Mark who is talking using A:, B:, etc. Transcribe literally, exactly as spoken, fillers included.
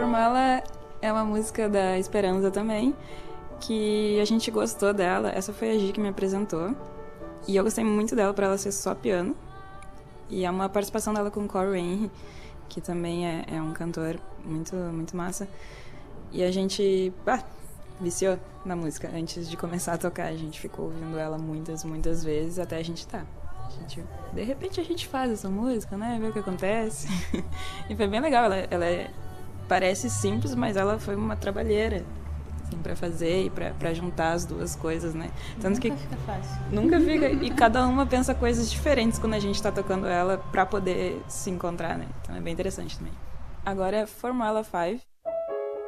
A: Formala é uma música da Esperanza também, que a gente gostou dela. Essa foi a Gi que me apresentou. E eu gostei muito dela por ela ser só piano. E é uma participação dela com o Corey Henry, que também é, é um cantor muito, muito massa. E a gente ah, viciou na música antes de começar a tocar. A gente ficou ouvindo ela muitas, muitas vezes até a gente tá. A gente, de repente a gente faz essa música, né? Vê o que acontece. E foi bem legal. Ela, ela é, parece simples, mas ela foi uma trabalheira assim, pra fazer e pra, pra juntar as duas coisas, né? Tanto
B: nunca
A: que
B: fica fácil.
A: Nunca fica. E cada uma pensa coisas diferentes quando a gente tá tocando ela pra poder se encontrar, né? Então é bem interessante também. Agora é Formula cinco.